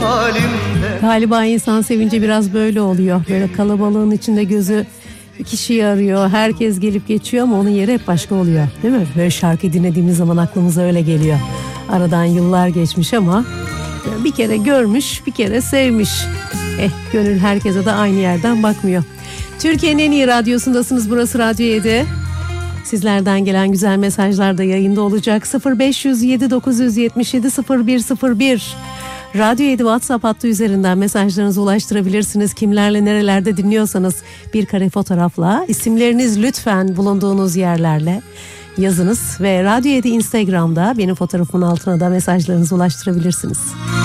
halimde. Galiba insan sevince biraz böyle oluyor. Böyle kalabalığın içinde gözü bir kişiyi arıyor. Herkes gelip geçiyor ama onun yeri hep başka oluyor. Değil mi? Böyle şarkı dinlediğimiz zaman aklımıza öyle geliyor. Aradan yıllar geçmiş ama bir kere görmüş, bir kere sevmiş. Gönül herkese de aynı yerden bakmıyor. Türkiye'nin en iyi radyosundasınız. Burası Radyo 7. Sizlerden gelen güzel mesajlar da yayında olacak. 0507 977 0101 Radyo 7 WhatsApp hattı üzerinden mesajlarınızı ulaştırabilirsiniz. Kimlerle nerelerde dinliyorsanız bir kare fotoğrafla, isimleriniz lütfen bulunduğunuz yerlerle yazınız ve Radyo 7 Instagram'da benim fotoğrafımın altına da mesajlarınızı ulaştırabilirsiniz.